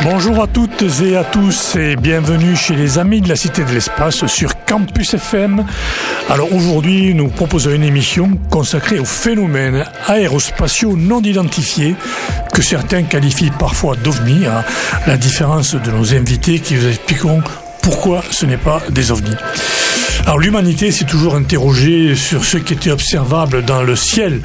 Bonjour à toutes et à tous et bienvenue chez les Amis de la Cité de l'Espace sur Campus FM. Alors aujourd'hui, nous proposons une émission consacrée aux phénomènes aérospatiaux non identifiés que certains qualifient parfois d'ovnis, à la différence de nos invités qui vous expliqueront pourquoi ce n'est pas des ovnis. Alors l'humanité s'est toujours interrogée sur ce qui était observable dans le ciel,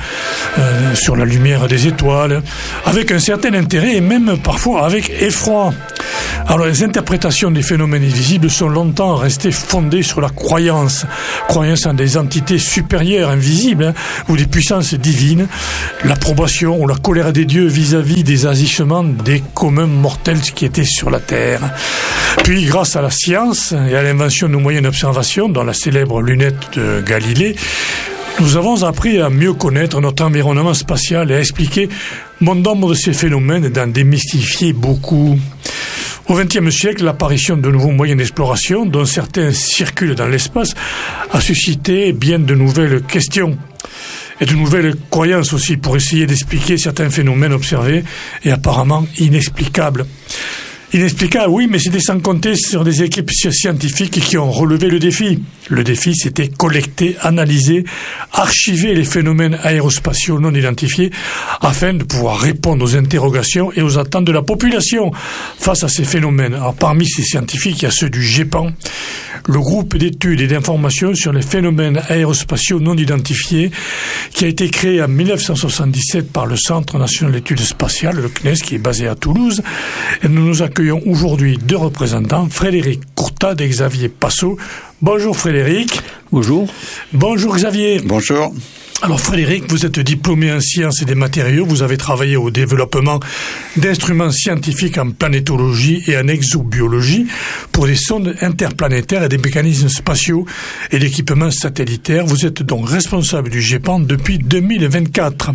sur la lumière des étoiles, avec un certain intérêt et même parfois avec effroi. Alors les interprétations des phénomènes invisibles sont longtemps restées fondées sur la croyance en des entités supérieures, invisibles, ou des puissances divines, l'approbation ou la colère des dieux vis-à-vis des agissements des communs mortels qui étaient sur la terre. Puis grâce à la science et à l'invention de moyens d'observation, dans la célèbre lunette de Galilée, nous avons appris à mieux connaître notre environnement spatial et à expliquer bon nombre de ces phénomènes et d'en démystifier beaucoup. Au XXe siècle, l'apparition de nouveaux moyens d'exploration, dont certains circulent dans l'espace, a suscité bien de nouvelles questions et de nouvelles croyances aussi pour essayer d'expliquer certains phénomènes observés et apparemment inexplicables. Inexplicable, oui, mais c'était sans compter sur des équipes scientifiques qui ont relevé le défi. Le défi, c'était collecter, analyser, archiver les phénomènes aérospatiaux non identifiés afin de pouvoir répondre aux interrogations et aux attentes de la population face à ces phénomènes. Alors, parmi ces scientifiques, il y a ceux du GEPAN, le groupe d'études et d'informations sur les phénomènes aérospatiaux non identifiés, qui a été créé en 1977 par le Centre national d'études spatiales, le CNES, qui est basé à Toulouse. Et nous accueillons aujourd'hui deux représentants, Frédéric Courtade et Xavier Passot. Bonjour Frédéric. Bonjour. Bonjour Xavier. Bonjour. Alors Frédéric, vous êtes diplômé en sciences et des matériaux, vous avez travaillé au développement d'instruments scientifiques en planétologie et en exobiologie pour des sondes interplanétaires et des mécanismes spatiaux et d'équipements satellitaires. Vous êtes donc responsable du GEPAN depuis 2024.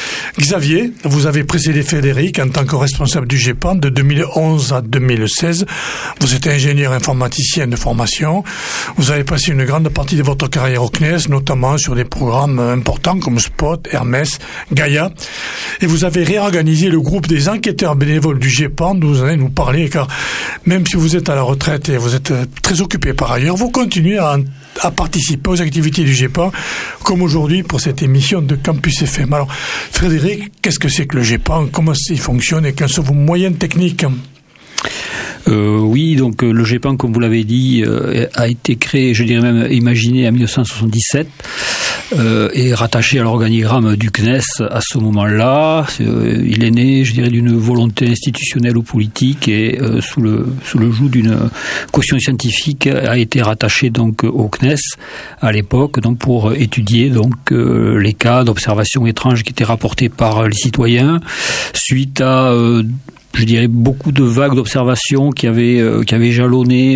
Xavier, vous avez précédé Frédéric en tant que responsable du GEPAN de 2011 à 2016. Vous êtes ingénieur informaticien de formation. Vous avez passé une grande partie de votre carrière au CNES, notamment sur des programmes importants comme Spot, Hermès, Gaïa. Et vous avez réorganisé le groupe des enquêteurs bénévoles du GEPAN, dont vous allez nous parler, car même si vous êtes à la retraite et vous êtes très occupé par ailleurs, vous continuez à participer aux activités du GEPAN, comme aujourd'hui pour cette émission de Campus FM. Alors, Frédéric, qu'est-ce que c'est que le GEPAN? Comment il fonctionne et quels sont vos moyens techniques? Oui, donc le GEPAN, comme vous l'avez dit, a été créé, je dirais même imaginé en 1977 et rattaché à l'organigramme du CNES à ce moment-là. Il est né, je dirais, d'une volonté institutionnelle ou politique et sous le joug d'une caution scientifique a été rattaché donc au CNES à l'époque, donc pour étudier donc les cas d'observations étranges qui étaient rapportés par les citoyens suite à je dirais beaucoup de vagues d'observations qui avaient jalonné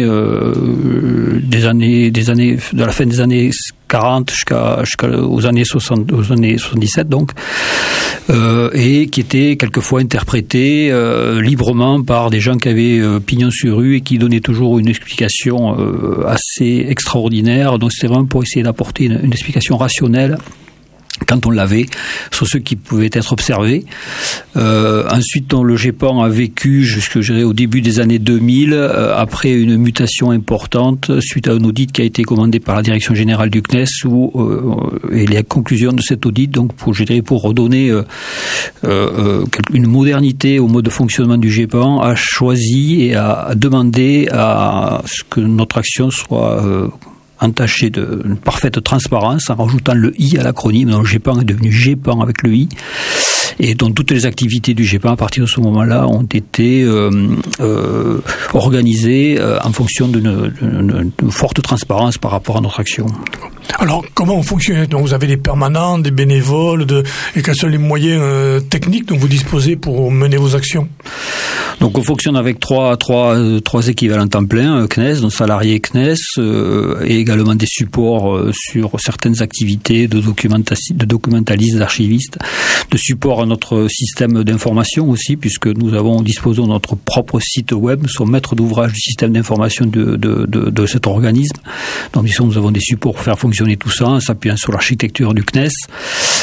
de la fin des années 40 jusqu'aux années 77 donc, et qui étaient quelquefois interprétées librement par des gens qui avaient pignon sur rue et qui donnaient toujours une explication assez extraordinaire. Donc c'était vraiment pour essayer d'apporter une explication rationnelle quand on l'avait, sur ce qui pouvait être observé. Ensuite, le GEPAN a vécu jusqu'au début des années 2000, après une mutation importante, suite à un audit qui a été commandé par la direction générale du CNES, et les conclusions de cet audit, donc pour redonner une modernité au mode de fonctionnement du GEPAN, a choisi et a demandé à ce que notre action soit entaché de parfaite transparence en rajoutant le I à l'acronyme. Donc le GEPAN est devenu GEPAN avec le I. Et donc toutes les activités du GEPAN à partir de ce moment-là ont été organisées en fonction d'une forte transparence par rapport à notre action. Alors, comment vous fonctionnez? Donc, vous avez des permanents, des bénévoles, et quels sont les moyens techniques dont vous disposez pour mener vos actions? Donc, on fonctionne avec trois équivalents temps plein, CNES, donc salariés CNES, et également des supports sur certaines activités de documentalistes, d'archivistes, de support à notre système d'information aussi, puisque nous disposons de notre propre site web, nous sommes maîtres d'ouvrage du système d'information de cet organisme. Donc, nous avons des supports pour faire fonctionner tout ça, en s'appuyant sur l'architecture du CNES.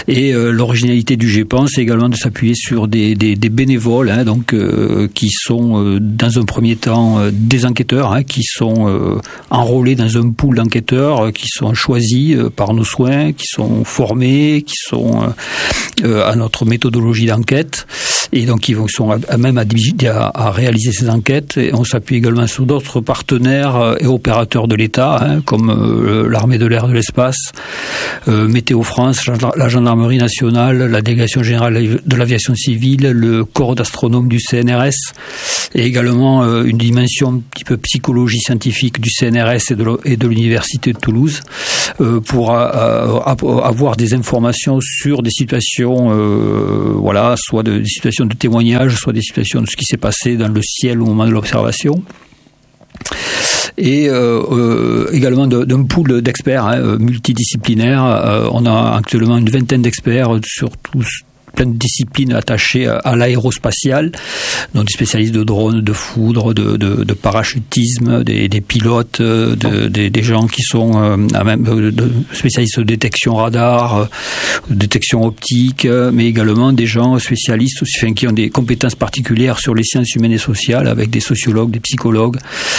Et l'originalité du GEPAN, c'est également de s'appuyer sur des bénévoles, qui sont dans un premier temps des enquêteurs, qui sont enrôlés dans un pool d'enquêteurs, qui sont choisis par nos soins, qui sont formés, qui sont à notre méthodologie d'enquête, et donc ils sont à même à réaliser ces enquêtes. Et on s'appuie également sur d'autres partenaires et opérateurs de l'État, comme l'armée de l'air, de l'espace, Météo France, la gendarmerie nationale, la délégation générale de l'aviation civile, le corps d'astronomes du CNRS, et également une dimension un petit peu psychologie scientifique du CNRS et de l'université de Toulouse, pour avoir des informations sur des situations, soit des situations de témoignage, soit des situations de ce qui s'est passé dans le ciel au moment de l'observation. Et également d'un pool d'experts multidisciplinaires. On a actuellement une vingtaine d'experts sur plein de disciplines attachées à l'aérospatiale, donc des spécialistes de drones, de foudre, de parachutisme, des pilotes, des gens qui sont spécialistes de détection radar, détection optique, mais également des gens spécialistes qui ont des compétences particulières sur les sciences humaines et sociales, avec des sociologues, des psychologues,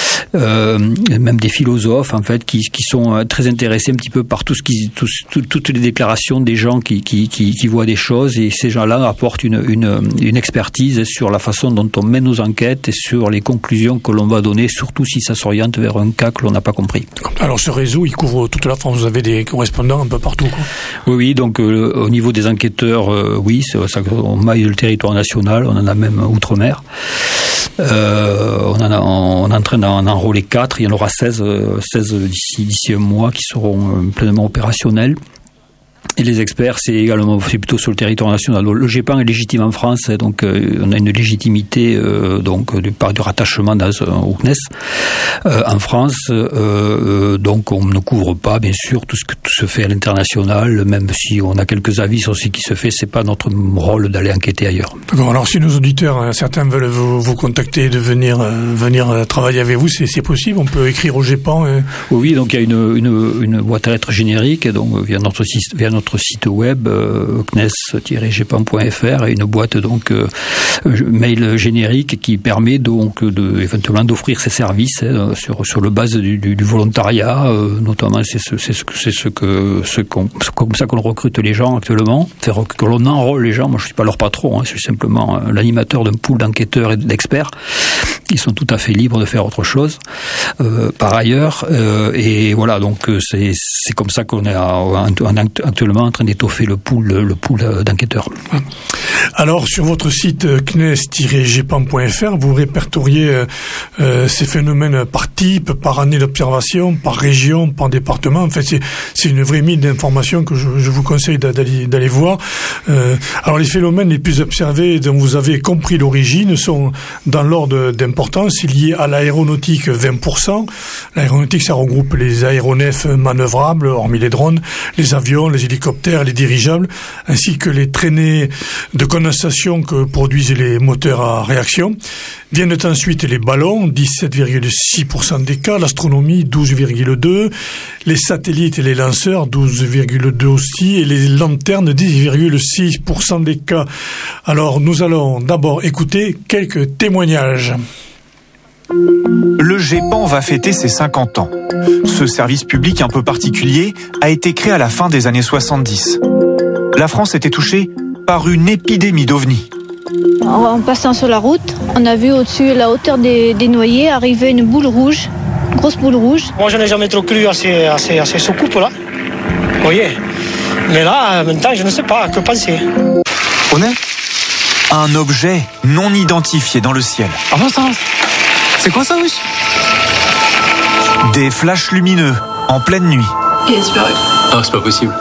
même des philosophes en fait, qui sont très intéressés un petit peu par toutes les déclarations des gens qui voient des choses, et ces gens-là apportent une expertise sur la façon dont on mène nos enquêtes et sur les conclusions que l'on va donner, surtout si ça s'oriente vers un cas que l'on n'a pas compris. Alors ce réseau, il couvre toute la France, vous avez des correspondants un peu partout, quoi. Oui, donc au niveau des enquêteurs, on maille le territoire national, on en a même outre-mer. On est en train d'en enrôler 4, il y en aura 16 d'ici un mois qui seront pleinement opérationnels. Et les experts, c'est plutôt sur le territoire national. Le GEPAN est légitime en France, donc on a une légitimité du rattachement au CNES en France. Donc on ne couvre pas, bien sûr, tout ce que se fait à l'international, même si on a quelques avis sur ce qui se fait. C'est pas notre rôle d'aller enquêter ailleurs. D'accord. Alors si nos auditeurs, certains veulent vous contacter, de venir travailler avec vous, c'est possible. On peut écrire au GEPAN. Oui, donc il y a une boîte à lettres générique, donc via notre site web cnes-gepan.fr, et une boîte mail générique qui permet éventuellement d'offrir ces services sur le base du volontariat, notamment c'est comme ça qu'on recrute les gens actuellement, que l'on enrôle les gens. Moi je suis pas leur patron, je suis simplement l'animateur d'un pool d'enquêteurs et d'experts qui sont tout à fait libres de faire autre chose par ailleurs, et voilà, donc c'est comme ça qu'on est actuellement en train d'étoffer le pool d'enquêteurs. Alors sur votre site cnes-gepan.fr, vous répertoriez ces phénomènes par type, par année d'observation, par région, par département. En fait, c'est une vraie mine d'informations que je vous conseille d'aller voir. Alors les phénomènes les plus observés dont vous avez compris l'origine sont dans l'ordre d'importance liés à l'aéronautique, 20%. L'aéronautique, ça regroupe les aéronefs manœuvrables, hormis les drones, les avions, les hélicoptères, les dirigeables, ainsi que les traînées de condensation que produisent les moteurs à réaction. Viennent ensuite les ballons, 17,6% des cas, l'astronomie, 12,2%, les satellites et les lanceurs, 12,2% aussi, et les lanternes, 10,6% des cas. Alors, nous allons d'abord écouter quelques témoignages. Le GEPAN va fêter ses 50 ans. Ce service public un peu particulier a été créé à la fin des années 70. La France était touchée par une épidémie d'ovnis. En passant sur la route, on a vu au-dessus, à la hauteur des noyers, arriver une boule rouge, une grosse boule rouge. Moi, je n'ai jamais trop cru à ces soucoupes-là. Vous voyez. Mais là, maintenant, je ne sais pas, que penser. On est un objet non identifié dans le ciel. Enfin, ça, c'est quoi ça, wesh? Des flashs lumineux en pleine nuit. Il a disparu. Ah, c'est pas possible.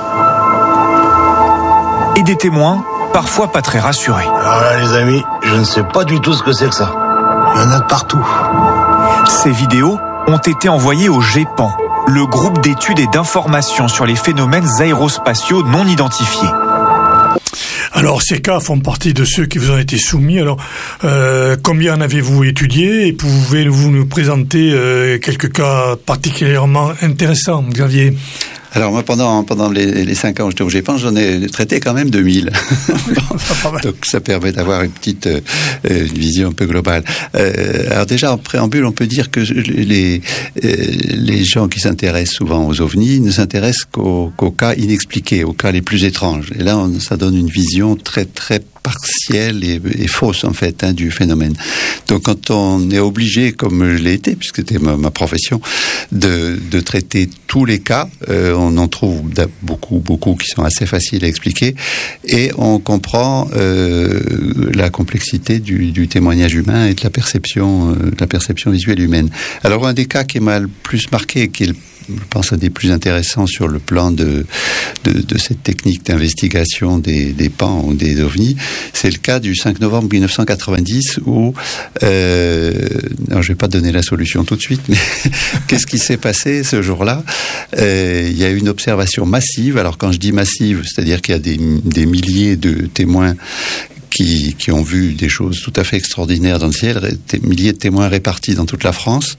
Et des témoins, parfois pas très rassurés. Alors là, les amis, je ne sais pas du tout ce que c'est que ça. Il y en a de partout. Ces vidéos ont été envoyées au GEPAN, le groupe d'études et d'informations sur les phénomènes aérospatiaux non identifiés. Alors, ces cas font partie de ceux qui vous ont été soumis. Alors, combien en avez-vous étudié? Et pouvez-vous nous présenter quelques cas particulièrement intéressants, Xavier? Alors moi, pendant les 5 ans où j'étais au GEPAN, j'en ai traité quand même 2000. Donc ça permet d'avoir une petite une vision un peu globale. Alors déjà, en préambule, on peut dire que les gens qui s'intéressent souvent aux ovnis ne s'intéressent qu'aux cas inexpliqués, aux cas les plus étranges. Et là, ça donne une vision très très partielle et fausse en fait du phénomène. Donc quand on est obligé, comme je l'ai été, puisque c'était ma profession, de traiter tous les cas, on en trouve beaucoup qui sont assez faciles à expliquer, et on comprend la complexité du témoignage humain et de la perception visuelle humaine. Alors un des cas qui m'a le plus marqué, qui est je pense, un des plus intéressants sur le plan de cette technique d'investigation des PAN ou des ovnis, c'est le cas du 5 novembre 1990 où, alors je vais pas donner la solution tout de suite, mais qu'est-ce qui s'est passé ce jour-là? Il y a eu une observation massive. Alors quand je dis massive, c'est-à-dire qu'il y a des milliers de témoins qui ont vu des choses tout à fait extraordinaires dans le ciel, des milliers de témoins répartis dans toute la France,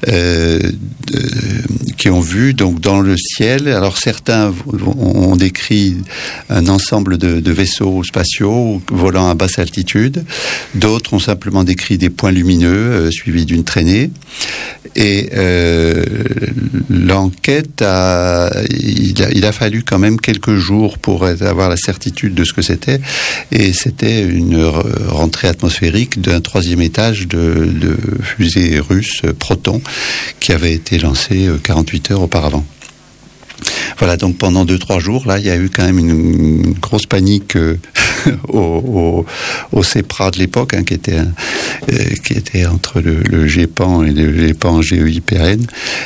qui ont vu donc dans le ciel. Alors certains ont décrit un ensemble de vaisseaux spatiaux volant à basse altitude, d'autres ont simplement décrit des points lumineux suivis d'une traînée. Et l'enquête il a fallu quand même quelques jours pour avoir la certitude de ce que c'était, et c'était une rentrée atmosphérique d'un 3e étage de fusée russe Proton qui avait été lancée 48 heures auparavant. Voilà, donc pendant 2-3 jours, là, il y a eu quand même une grosse panique au CEPRA de l'époque, qui était entre le GEPAN et le GEPAN GEIPRN,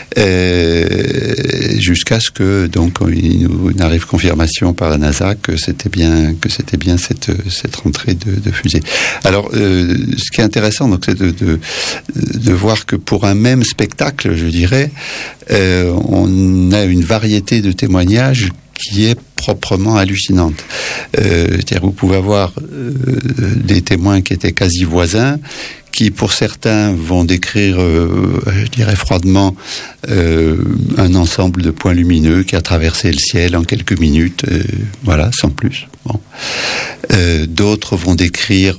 jusqu'à ce que donc il nous arrive confirmation par la NASA que c'était bien cette rentrée de fusée. Alors, ce qui est intéressant, donc, c'est de voir que pour un même spectacle, je dirais, on a une variété de témoignages qui est proprement hallucinante. C'est-à-dire, vous pouvez avoir des témoins qui étaient quasi voisins, qui pour certains vont décrire, je dirais froidement, un ensemble de points lumineux qui a traversé le ciel en quelques minutes, voilà, sans plus. Bon. D'autres vont décrire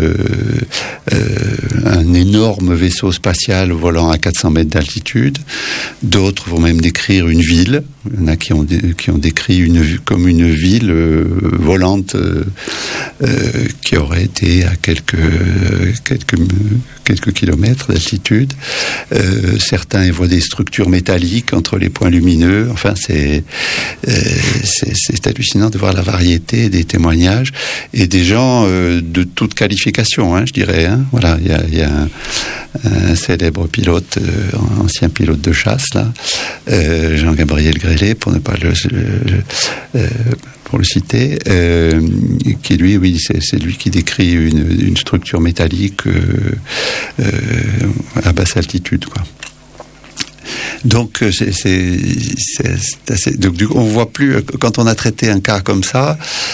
un énorme vaisseau spatial volant à 400 mètres d'altitude. D'autres vont même décrire une ville. Il y en a qui ont décrit comme une ville volante qui aurait été à quelques kilomètres d'altitude. Certains y voient des structures métalliques entre les points lumineux. Enfin, c'est hallucinant de voir la variété des témoignages et des gens de toute qualification, je dirais. Voilà, il y a un célèbre pilote, ancien pilote de chasse, là, Jean-Gabriel Grélé, pour ne pas pour le citer, qui lui, oui, c'est lui qui décrit une structure métallique à basse altitude, quoi. Donc donc on voit plus, quand on a traité un cas comme ça,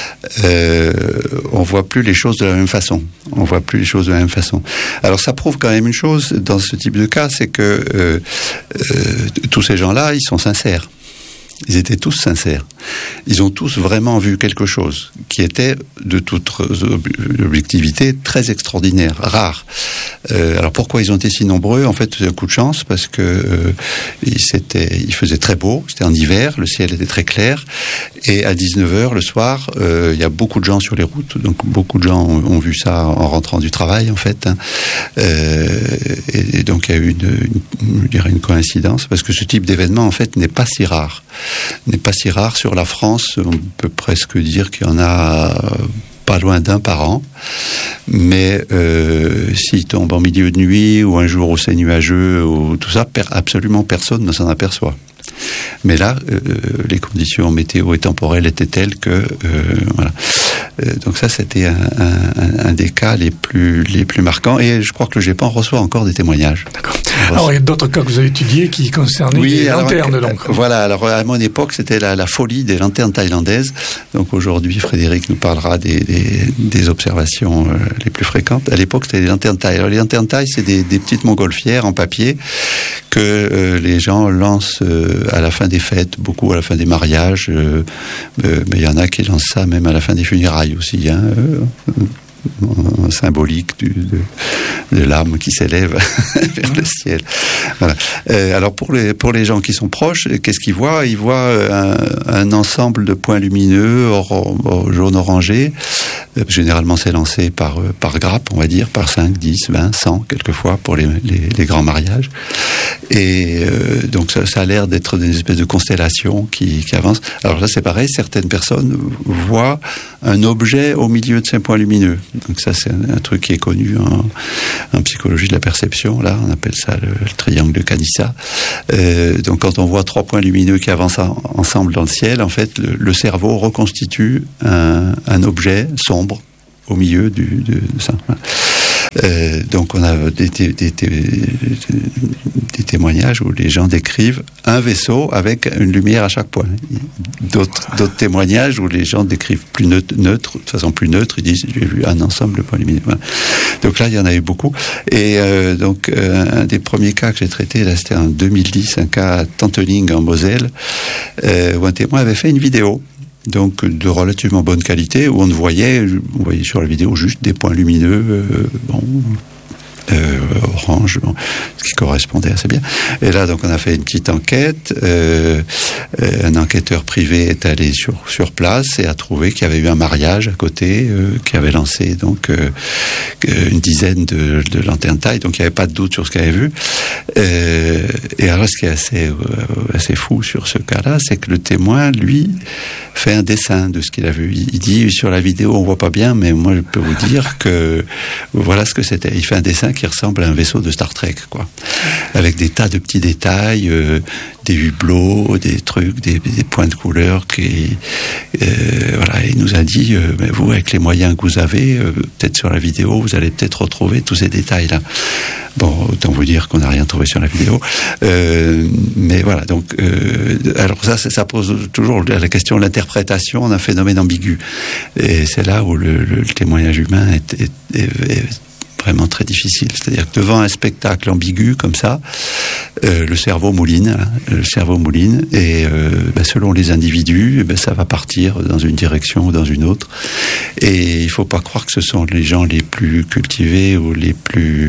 on voit plus les choses de la même façon. Alors ça prouve quand même une chose dans ce type de cas, c'est que tous ces gens-là, ils sont sincères. Ils étaient tous sincères. Ils ont tous vraiment vu quelque chose qui était de toute objectivité très extraordinaire, rare. Alors pourquoi ils ont été si nombreux? En fait, c'est un coup de chance parce que il faisait très beau, c'était en hiver, le ciel était très clair, et à 19h le soir, il y a beaucoup de gens sur les routes, donc beaucoup de gens ont vu ça en rentrant du travail, en fait. Et donc il y a eu je dirais une coïncidence, parce que ce type d'événement, en fait, n'est pas si rare sur la France. On peut presque dire qu'il y en a pas loin d'un par an, mais s'il tombe en milieu de nuit ou un jour où c'est nuageux ou tout ça, absolument personne ne s'en aperçoit. Mais là, les conditions météo et temporelles étaient telles que voilà. Donc ça, c'était un des cas les plus marquants. Et je crois que le GEPAN reçoit encore des témoignages. D'accord. Alors, il y a d'autres cas que vous avez étudiés qui concernaient les lanternes, donc. Voilà. Alors, à mon époque, c'était la folie des lanternes thaïlandaises. Donc, aujourd'hui, Frédéric nous parlera des observations les plus fréquentes. À l'époque, c'était les lanternes thaï. Alors, les lanternes thaï, c'est des petites montgolfières en papier que les gens lancent à la fin des fêtes, beaucoup à la fin des mariages. Mais il y en a qui lancent ça même à la fin des funérailles aussi, hein. Symbolique de l'âme qui s'élève vers le ciel. Voilà. Alors pour les gens qui sont proches, qu'est-ce qu'ils voient ? Ils voient un ensemble de points lumineux jaune orangé. Généralement, c'est lancé par grappe, on va dire, par 5, 10, 20, 100, quelquefois, pour les grands mariages. Et donc, ça a l'air d'être des espèces de constellations qui avancent. Alors là, c'est pareil, certaines personnes voient un objet au milieu de ces points lumineux. Donc ça, c'est un truc qui est connu en psychologie de la perception. Là, on appelle ça le triangle de Canissa. Donc, quand on voit 3 points lumineux qui avancent ensemble dans le ciel, en fait, le cerveau reconstitue un objet sombre au milieu de ça. Donc on a des témoignages où les gens décrivent un vaisseau avec une lumière à chaque point. D'autres témoignages où les gens décrivent de façon plus neutre, ils disent j'ai vu un ensemble de points lumineux. Voilà. Donc là il y en a eu beaucoup. Et donc un des premiers cas que j'ai traité, là c'était en 2010, un cas à Tanteling en Moselle, où un témoin avait fait une vidéo. Donc de relativement bonne qualité, où on voyait sur la vidéo juste des points lumineux, orange, ce qui correspondait assez bien. Et là, donc, on a fait une petite enquête. Un enquêteur privé est allé sur place et a trouvé qu'il y avait eu un mariage à côté, qui avait lancé donc une dizaine de lanternes thaï. Donc, il n'y avait pas de doute sur ce qu'il avait vu. Et alors, ce qui est assez fou sur ce cas-là, c'est que le témoin, lui, fait un dessin de ce qu'il a vu. Il dit, sur la vidéo, on voit pas bien, mais moi, je peux vous dire que voilà ce que c'était. Il fait un dessin qui ressemble à un vaisseau de Star Trek, quoi. Avec des tas de petits détails, des hublots, des trucs, des points de couleur voilà. Il nous a dit, vous, avec les moyens que vous avez, peut-être sur la vidéo, vous allez peut-être retrouver tous ces détails-là. Bon, autant vous dire qu'on n'a rien trouvé sur la vidéo. Mais voilà, donc, alors ça pose toujours la question de l'interprétation d'un phénomène ambigu. Et c'est là où le témoignage humain est vraiment très difficile. C'est-à-dire que devant un spectacle ambigu comme ça, le cerveau mouline, et selon les individus, ça va partir dans une direction ou dans une autre. Et il faut pas croire que ce sont les gens les plus cultivés ou les plus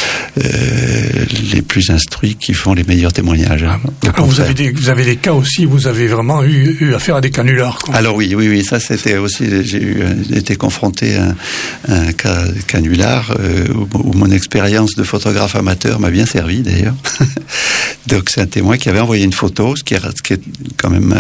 instruits qui font les meilleurs témoignages. Alors vous avez des cas aussi, vous avez vraiment eu affaire à des canulars, quoi. Alors oui, ça c'était aussi, j'ai été confronté à un cas de canular où mon expérience de photographe amateur m'a bien servi d'ailleurs. Donc c'est un témoin qui avait envoyé une photo, ce qui est quand même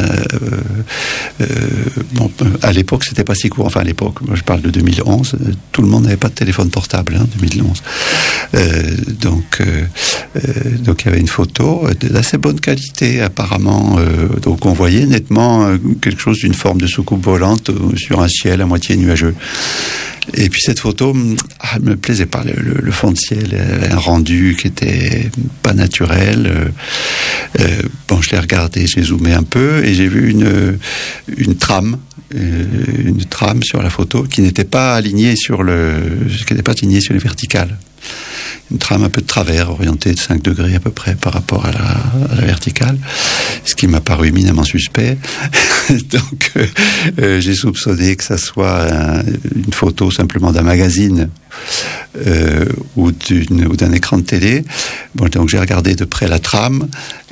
à l'époque c'était pas si court. Enfin à l'époque, moi je parle de 2011, tout le monde n'avait pas de téléphone portable, 2011. Donc il y avait une photo d'assez bonne qualité apparemment. Donc on voyait nettement quelque chose d'une forme de soucoupe volante sur un ciel à moitié nuageux. Et puis cette photo, elle me plaisait pas. Le fond de ciel, un rendu qui était pas naturel. Je l'ai regardé, j'ai zoomé un peu et j'ai vu une trame sur la photo qui n'était pas alignée sur les verticales. Une trame un peu de travers, orientée de 5 degrés à peu près par rapport à la verticale, ce qui m'a paru éminemment suspect. Donc, j'ai soupçonné que ça soit une photo simplement d'un magazine ou d'un écran de télé. Donc j'ai regardé de près la trame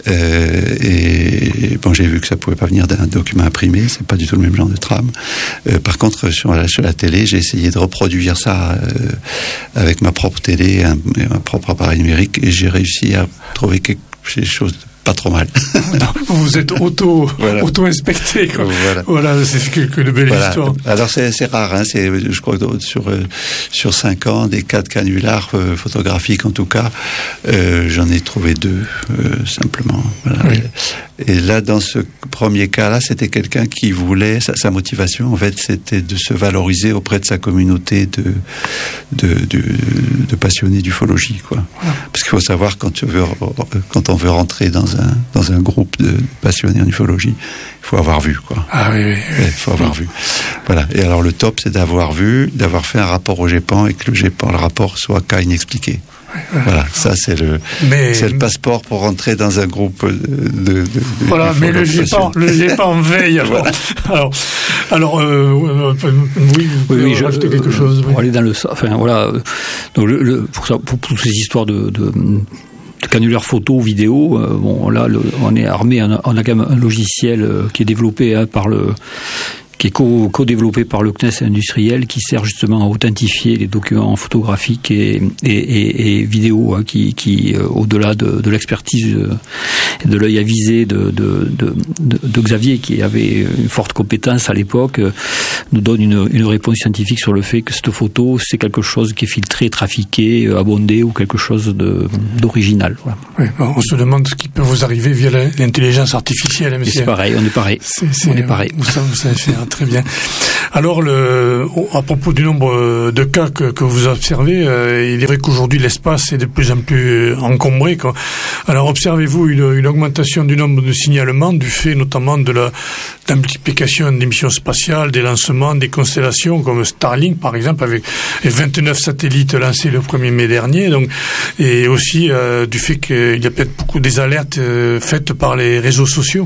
et j'ai vu que ça pouvait pas venir d'un document imprimé, c'est pas du tout le même genre de trame. Par contre, sur la télé, j'ai essayé de reproduire ça avec ma propre télé, ma propre appareil numérique, et j'ai réussi à trouver quelque chose pas trop mal. Vous êtes auto-inspecté, quoi. Voilà, c'est que de belles histoires. Alors c'est rare, je crois que sur 5 ans, des cas de canulars photographiques en tout cas, j'en ai trouvé 2 simplement. Voilà. Oui. Et là, dans ce premier cas-là, c'était quelqu'un qui voulait, sa motivation, en fait, c'était de se valoriser auprès de sa communauté de passionnés d'ufologie, quoi. Voilà. Parce qu'il faut savoir, quand on veut rentrer dans un groupe de passionnés en ufologie, il faut avoir vu, quoi. Ah oui. Il faut avoir vu. Voilà. Et alors, le top, c'est d'avoir fait un rapport au GEPAN et que le rapport soit cas inexpliqué. Voilà, ça c'est le passeport pour rentrer dans un groupe de voilà, mais le GEPAN veille. Voilà. Alors, oui, je rajouter quelque chose. Pour aller dans le, enfin voilà, donc pour toutes ces histoires de canulaires photo, vidéo, bon là, on est armé, on a quand même un logiciel qui est développé qui est co-développé par le CNES industriel, qui sert justement à authentifier les documents photographiques et vidéo, hein, qui au-delà de l'expertise et de l'œil avisé de Xavier, qui avait une forte compétence à l'époque, nous donne une réponse scientifique sur le fait que cette photo, c'est quelque chose qui est filtré, trafiqué, abondé ou quelque chose d'original. Voilà. Oui, on se demande ce qui peut vous arriver via l'intelligence artificielle. C'est pareil, on est pareil. On est pareil. Vous savez faire. Très bien. Alors, à propos du nombre de cas que vous observez, il est vrai qu'aujourd'hui l'espace est de plus en plus encombré, quoi. Alors, observez-vous une augmentation du nombre de signalements du fait notamment de la multiplication des missions spatiales, des lancements, des constellations comme Starlink par exemple, avec 29 satellites lancés le 1er mai dernier, donc, et aussi du fait qu'il y a peut-être beaucoup des alertes faites par les réseaux sociaux.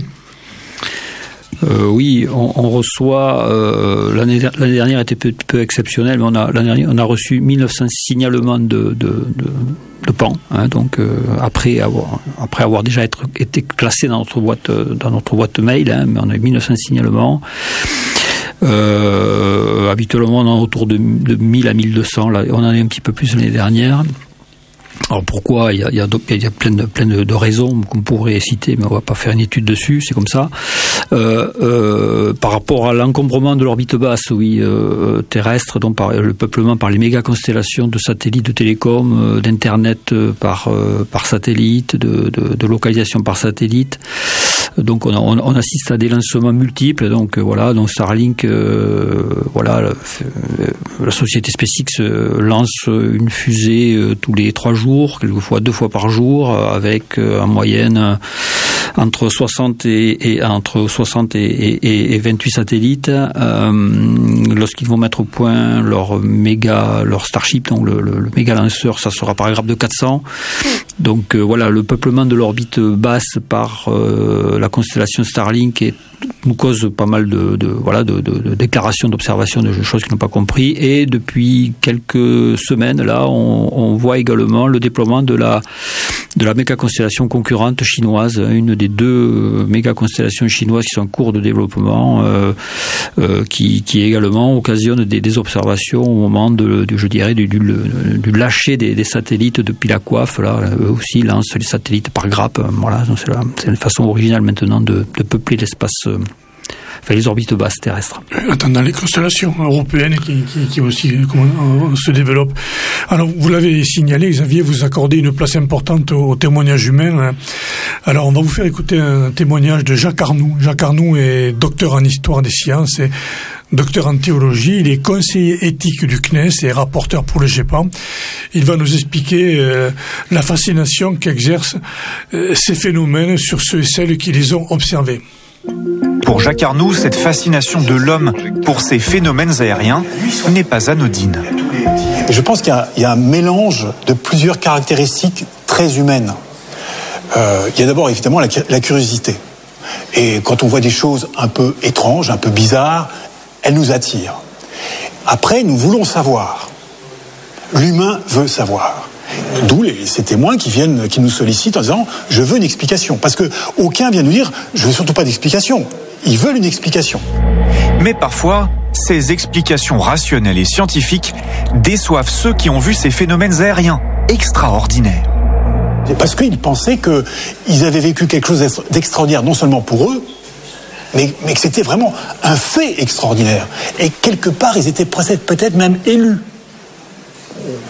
Oui, on reçoit, l'année dernière était peu exceptionnelle, mais l'année dernière, on a reçu 1900 signalements de PAN, hein, donc après avoir déjà été classé dans notre boîte mail, hein, mais on a eu 1900 signalements. Habituellement, on est autour de 1000 à 1200, là, on en est un petit peu plus l'année dernière. Alors pourquoi ? Il y a plein de raisons qu'on pourrait citer, mais on va pas faire une étude dessus, c'est comme ça. Par rapport à l'encombrement de l'orbite basse, oui, terrestre, donc par le peuplement par les méga constellations de satellites de télécom, d'internet par satellite, de localisation par satellite. Donc on assiste à des lancements multiples. Donc voilà, donc Starlink, voilà, la société SpaceX lance une fusée tous les 3 jours, quelquefois 2 fois par jour, avec en moyenne entre 60 et 28 satellites. Lorsqu'ils vont mettre au point leur Starship, donc le méga lanceur, ça sera par exemple de 400. Donc voilà, le peuplement de l'orbite basse par la constellation Starlink nous cause pas mal de déclarations, d'observations, de choses qu'ils n'ont pas compris. Et depuis quelques semaines, là, on voit également le déploiement de la méga constellation concurrente chinoise, une des 2 méga constellations chinoises qui sont en cours de développement, qui également occasionne des observations au moment du lâcher des satellites depuis la coiffe. Là, eux aussi lancent les satellites par grappe. Voilà, c'est une façon originale maintenant de peupler l'espace. Enfin, les orbites basses terrestres. Attendant les constellations européennes qui aussi se développent. Alors, vous l'avez signalé, Xavier, vous accordez une place importante au témoignage humain. Alors, on va vous faire écouter un témoignage de Jacques Arnoux. Jacques Arnoux est docteur en histoire des sciences et docteur en théologie. Il est conseiller éthique du CNES et rapporteur pour le GEPAN. Il va nous expliquer la fascination qu'exercent ces phénomènes sur ceux et celles qui les ont observés. Pour Jacques Arnoux, cette fascination de l'homme pour ces phénomènes aériens n'est pas anodine. Je pense qu'il y a un mélange de plusieurs caractéristiques très humaines. Il y a d'abord évidemment la curiosité. Et quand on voit des choses un peu étranges, un peu bizarres, elles nous attirent. Après, nous voulons savoir. L'humain veut savoir. D'où ces témoins qui nous sollicitent en disant « je veux une explication ». Parce qu'aucun vient nous dire « je veux surtout pas d'explication ». Ils veulent une explication. Mais parfois, ces explications rationnelles et scientifiques déçoivent ceux qui ont vu ces phénomènes aériens extraordinaires. Parce qu'ils pensaient qu'ils avaient vécu quelque chose d'extraordinaire, non seulement pour eux, mais que c'était vraiment un fait extraordinaire. Et quelque part, ils étaient peut-être même élus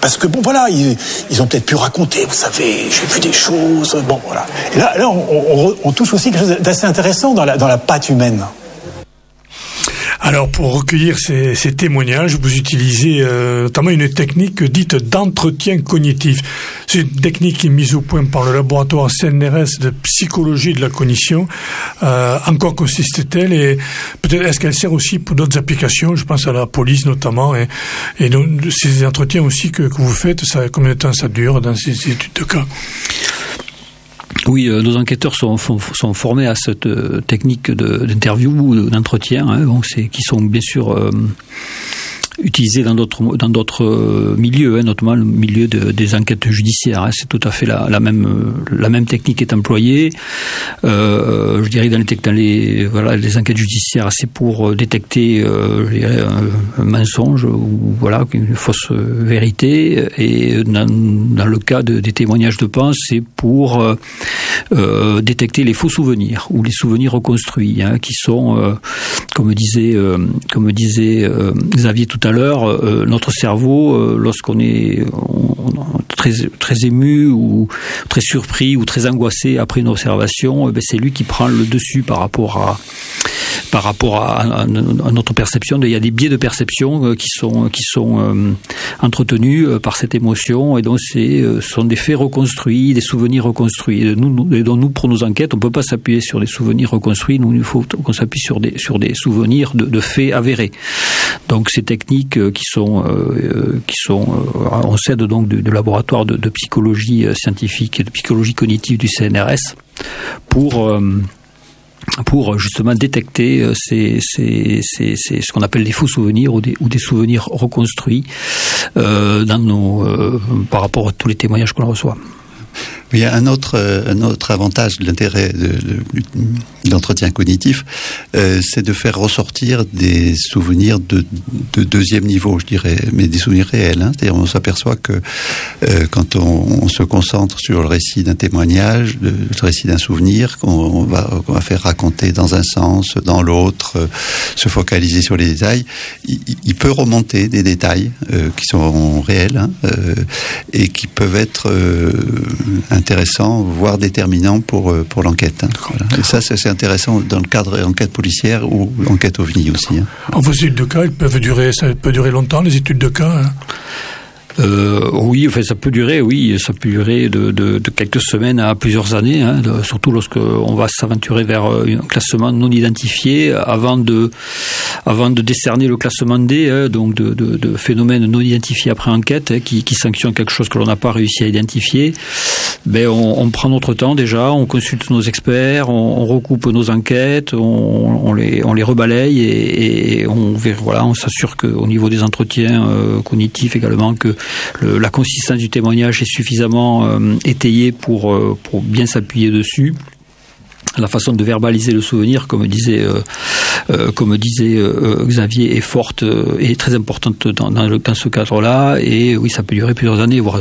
parce que bon voilà, ils ont peut-être pu raconter, vous savez, j'ai vu des choses, bon voilà. Et là on touche aussi quelque chose d'assez intéressant dans la patte humaine. Alors, pour recueillir ces témoignages, vous utilisez notamment une technique dite d'entretien cognitif. C'est une technique qui est mise au point par le laboratoire CNRS de psychologie de la cognition. En quoi consiste-t-elle et peut-être est-ce qu'elle sert aussi pour d'autres applications? Je pense à la police notamment. Et donc, ces entretiens aussi que vous faites, combien de temps ça dure dans ces études de cas? Oui, nos enquêteurs sont formés à cette technique d'interview ou d'entretien, qui sont bien sûr utilisés dans d'autres milieux, notamment le milieu des enquêtes judiciaires. C'est tout à fait la même technique est employée. Je dirais dans les enquêtes judiciaires, c'est pour détecter un mensonge ou une fausse vérité. Et dans le cas des témoignages de Pons, c'est pour détecter les faux souvenirs ou les souvenirs reconstruits, qui sont, comme disait Xavier tout à l'heure, notre cerveau, lorsqu'on est très ému ou très surpris ou très angoissé après une observation, c'est lui qui prend le dessus par rapport à notre perception. Il y a des biais de perception qui sont entretenus par cette émotion, et donc sont des faits reconstruits, des souvenirs reconstruits. Et donc nous, pour nos enquêtes, on ne peut pas s'appuyer sur des souvenirs reconstruits. Nous, il faut qu'on s'appuie sur des souvenirs de faits avérés. Donc ces techniques on s'aide donc du laboratoire de psychologie scientifique et de psychologie cognitive du CNRS pour justement détecter ce qu'on appelle des faux souvenirs ou des souvenirs reconstruits par rapport à tous les témoignages qu'on reçoit. Il y a un autre avantage de l'intérêt de l'entretien cognitif, c'est de faire ressortir des souvenirs de deuxième niveau, je dirais, mais des souvenirs réels. C'est-à-dire, on s'aperçoit que quand on se concentre sur le récit d'un témoignage, le récit d'un souvenir, qu'on va faire raconter dans un sens, dans l'autre, se focaliser sur les détails, il peut remonter des détails qui sont réels et qui peuvent être intéressant, voire déterminant pour l'enquête. Voilà. Et ça, c'est intéressant dans le cadre d'enquête policière ou enquête OVNI aussi. Vos études de cas, ça peut durer longtemps, les études de cas Oui, ça peut durer de quelques semaines à plusieurs années, surtout lorsqu'on va s'aventurer vers un classement non identifié avant de décerner le classement D, donc de phénomènes non identifiés après enquête, qui sanctionne quelque chose que l'on n'a pas réussi à identifier. On prend notre temps déjà, on consulte nos experts, on recoupe nos enquêtes, on les rebalaye et on s'assure qu'au niveau des entretiens cognitifs également, que la consistance du témoignage est suffisamment étayée pour bien s'appuyer dessus. La façon de verbaliser le souvenir, comme disait Xavier, est forte et très importante dans ce cadre-là. Et oui, ça peut durer plusieurs années, voire.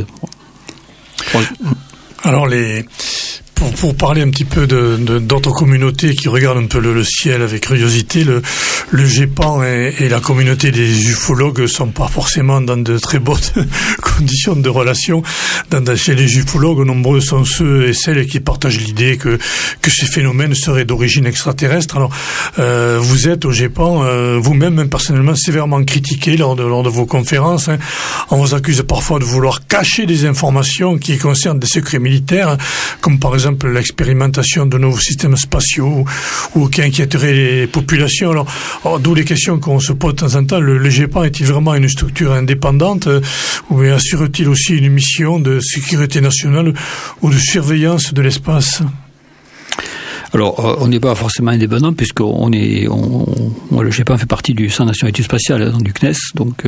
Alors pour parler un petit peu d'autres communautés qui regardent un peu le ciel avec curiosité, le GEPAN et la communauté des ufologues sont pas forcément dans de très bonnes conditions de relation. Chez les ufologues, nombreux sont ceux et celles qui partagent l'idée que ces phénomènes seraient d'origine extraterrestre. Alors, vous êtes au GEPAN, vous-même personnellement sévèrement critiqué lors de vos conférences. On vous accuse parfois de vouloir cacher des informations qui concernent des secrets militaires, comme par exemple l'expérimentation de nouveaux systèmes spatiaux ou qui inquiéteraient les populations. Alors, d'où les questions qu'on se pose de temps en temps. Le GEPAN est-il vraiment une structure indépendante ou assure-t-il aussi une mission de sécurité nationale ou de surveillance de l'espace ? Alors, on n'est pas forcément indépendant puisque le GEPAN fait partie du Centre national d'études spatiales, du CNES. Donc,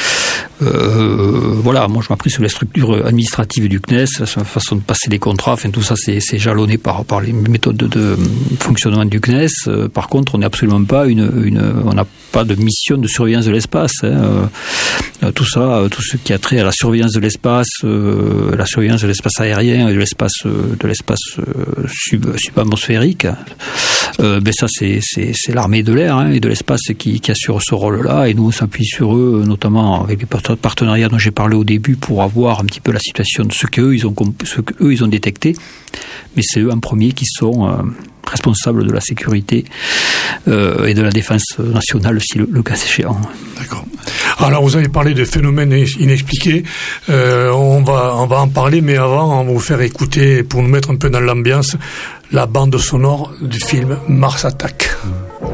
moi je m'appuie sur la structure administrative du CNES, la façon de passer les contrats, tout ça c'est jalonné par les méthodes de fonctionnement du CNES. Par contre, on n'est absolument pas on n'a pas de mission de surveillance de l'espace. Tout ce qui a trait à la surveillance de l'espace, la surveillance de l'espace aérien et de l'espace subatmosphérique, numérique. Ça c'est l'armée de l'air et de l'espace qui assure ce rôle-là, et nous on s'appuie sur eux, notamment avec les partenariats dont j'ai parlé au début, pour avoir un petit peu la situation de ce qu'eux ils ont détecté. Mais c'est eux en premier qui sont responsables de la sécurité et de la défense nationale, si le cas échéant. D'accord. Alors vous avez parlé de phénomènes inexpliqués, on va en parler, mais avant on va vous faire écouter, pour nous mettre un peu dans l'ambiance, la bande sonore du film Mars Attack.